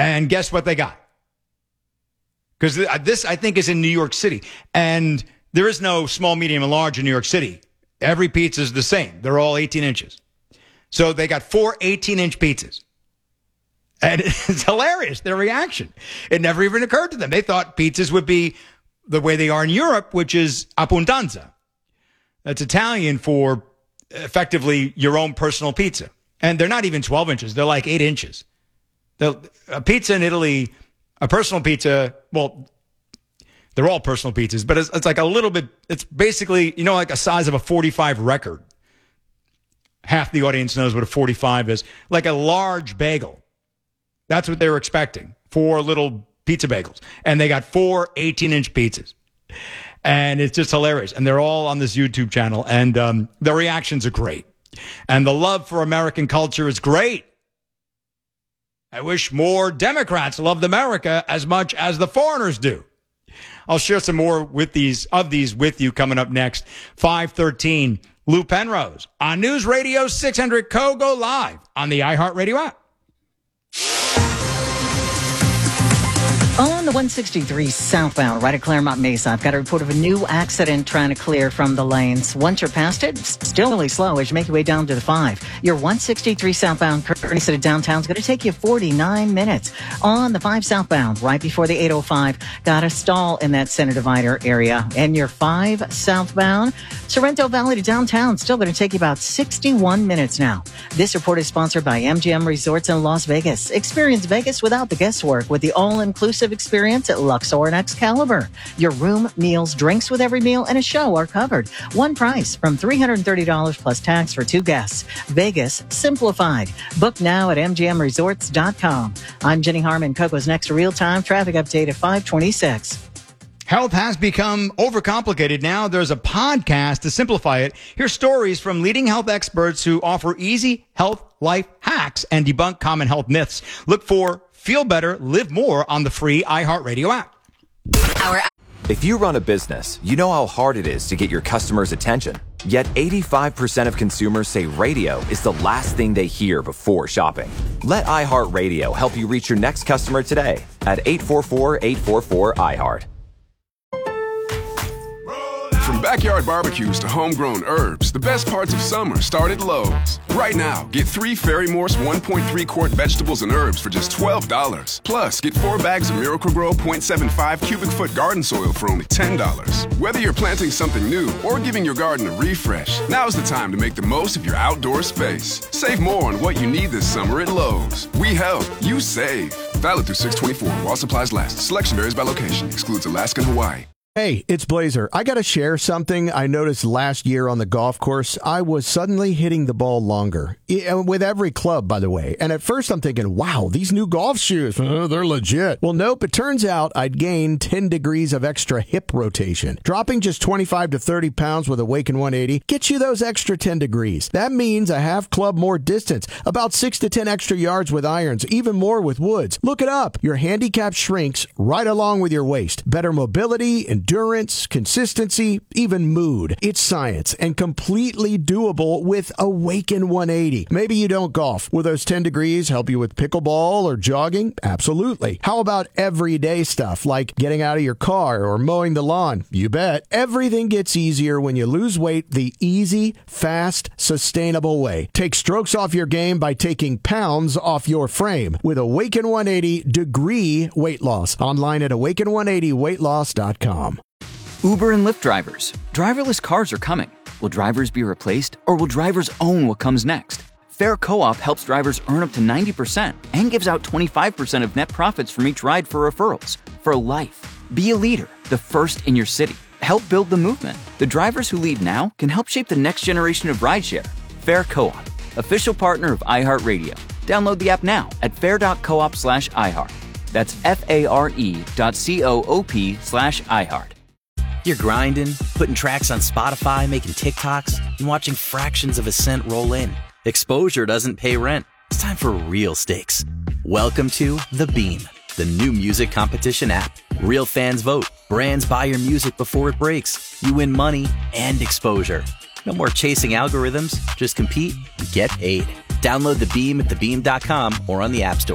And guess what they got? Because this, I think, is in New York City. And there is no small, medium, and large in New York City. Every pizza is the same. They're all 18 inches. So they got 4 18-inch pizzas. And it's hilarious, their reaction. It never even occurred to them. They thought pizzas would be the way they are in Europe, which is abbondanza. That's Italian for effectively your own personal pizza. And they're not even 12 inches. They're like 8 inches. A pizza in Italy, a personal pizza, well, they're all personal pizzas, but it's like a little bit, it's basically, like a size of a 45 record. Half the audience knows what a 45 is. Like a large bagel. That's what they were expecting. 4 little pizza bagels. And they got 4 18-inch pizzas. And it's just hilarious. And they're all on this YouTube channel. And the reactions are great. And the love for American culture is great. I wish more Democrats loved America as much as the foreigners do. I'll share some more with these with you coming up next. 5:13, Lou Penrose on News Radio 600 Co. Go live on the iHeartRadio app. On the 163 southbound, right at Claremont Mesa, I've got a report of a new accident trying to clear from the lanes. Once you're past it, still really slow as you make your way down to the 5. Your 163 southbound, Kearney City downtown, is going to take you 49 minutes. On the 5 southbound, right before the 805, got a stall in that center divider area. And your 5 southbound, Sorrento Valley to downtown, still going to take you about 61 minutes now. This report is sponsored by MGM Resorts in Las Vegas. Experience Vegas without the guesswork with the all-inclusive experience at Luxor and Excalibur. Your room, meals, drinks with every meal, and a show are covered. One price from $330 plus tax for 2 guests. Vegas simplified. Book now at mgmresorts.com. I'm Jenny Harmon. Coco's next real-time traffic update at 5:26. Health has become overcomplicated. Now there's a podcast to simplify it. Here's stories from leading health experts who offer easy health life hacks and debunk common health myths. Look for Feel Better, Live More on the free iHeartRadio app. If you run a business, you know how hard it is to get your customers' attention. Yet 85% of consumers say radio is the last thing they hear before shopping. Let iHeartRadio help you reach your next customer today at 844-844-iHeart. From backyard barbecues to homegrown herbs, the best parts of summer start at Lowe's. Right now, get 3 Fairy Morse 1.3-quart vegetables and herbs for just $12. Plus, get 4 bags of Miracle-Gro 0.75 cubic foot garden soil for only $10. Whether you're planting something new or giving your garden a refresh, now's the time to make the most of your outdoor space. Save more on what you need this summer at Lowe's. We help, you save. Valid through 6/24 while supplies last. Selection varies by location. Excludes Alaska and Hawaii. Hey, it's Blazer. I got to share something I noticed last year on the golf course. I was suddenly hitting the ball longer, with every club, by the way. And at first I'm thinking, wow, these new golf shoes, they're legit. Well, nope, it turns out I'd gained 10 degrees of extra hip rotation. Dropping just 25 to 30 pounds with Awaken 180 gets you those extra 10 degrees. That means a half club more distance, about 6 to 10 extra yards with irons, even more with woods. Look it up. Your handicap shrinks right along with your waist. Better mobility, endurance, consistency, even mood. It's science and completely doable with Awaken 180. Maybe you don't golf. Will those 10 degrees help you with pickleball or jogging? Absolutely. How about everyday stuff like getting out of your car or mowing the lawn? You bet. Everything gets easier when you lose weight the easy, fast, sustainable way. Take strokes off your game by taking pounds off your frame with Awaken 180 degree weight loss. Online at awaken180weightloss.com. Uber and Lyft drivers. Driverless cars are coming. Will drivers be replaced, or will drivers own what comes next? Fair Co-op helps drivers earn up to 90% and gives out 25% of net profits from each ride for referrals. For life. Be a leader, the first in your city. Help build the movement. The drivers who lead now can help shape the next generation of rideshare. Fair Co-op, official partner of iHeartRadio. Download the app now at fair.coop/iHeart. That's FARE.coop/iHeart. You're grinding, putting tracks on Spotify, making TikToks, and watching fractions of a cent roll in. Exposure doesn't pay rent. It's time for real stakes. Welcome to The Beam, the new music competition app. Real fans vote. Brands buy your music before it breaks. You win money and exposure. No more chasing algorithms. Just compete and get paid. Download The Beam at thebeam.com or on the App Store.